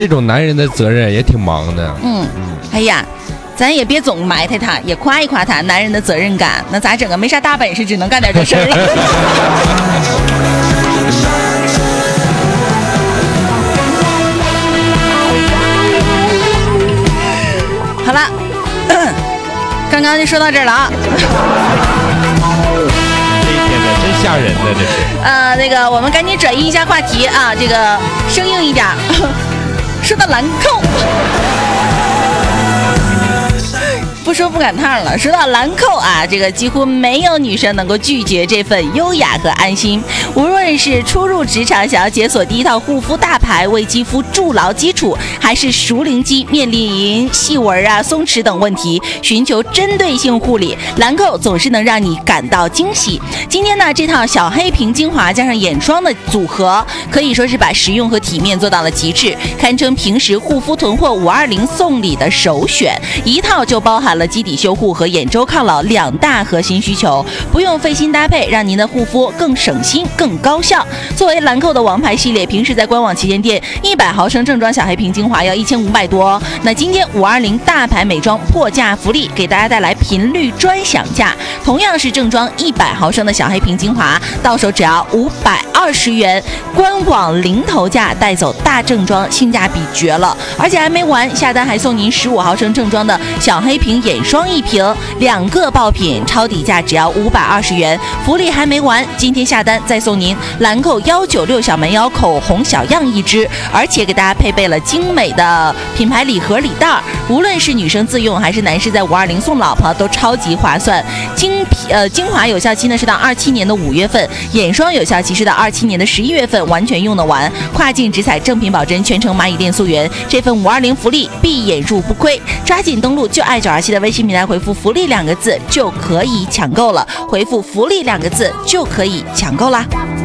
这种男人的责任也挺忙的。 哎呀，咱也别总埋汰他，也夸一夸他男人的责任感。那咋整啊？没啥大本事，只能干点这事儿了。好了，刚刚就说到这儿了啊。 这一天呢，真吓人的这是。 那个我们赶紧转移一下话题啊，这个生硬一点。说到兰蔻。不说不赶趟了。说到兰蔻啊，这个几乎没有女生能够拒绝这份优雅和安心。无论是初入职场想要解锁第一套护肤大牌，为肌肤筑牢基础，还是熟龄肌面临细纹啊、松弛等问题，寻求针对性护理，兰蔻总是能让你感到惊喜。今天呢，这套小黑瓶精华加上眼霜的组合，可以说是把实用和体面做到了极致，堪称平时护肤囤货520送礼的首选。一套就包含了基底修护和眼周抗老2大核心需求，不用费心搭配，让您的护肤更省心、更高效。作为兰蔻的王牌系列，平时在官网旗舰店100毫升正装小黑瓶精华要1500多哦。那今天520大牌美妆破价福利，给大家带来频率专享价，同样是正装100毫升的小黑瓶精华，到手只要520元，官网零头价带走大正装，性价比绝了。而且还没完，下单还送您15毫升正装的小黑瓶眼霜1瓶，2个爆品，超底价只要520元。福利还没完，今天下单再送您兰蔻196小蛮腰口红小样1支，而且给大家配备了精美的品牌礼盒礼袋，无论是女生自用还是男士在520送老婆都超级划算。精华有效期呢是到27年的5月份，眼霜有效期是到27年的11月份，完全用得完。跨境直采正品保真，全程蚂蚁店溯源，这份520福利闭眼入不亏。抓紧登录就爱927的微信平台，回复福利2个字就可以抢购了，回复福利2个字就可以抢购啦。